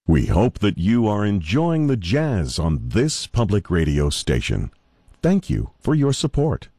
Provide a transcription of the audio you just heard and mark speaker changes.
Speaker 1: We hope that you are enjoying the jazz on this public radio station. Thank you for your support.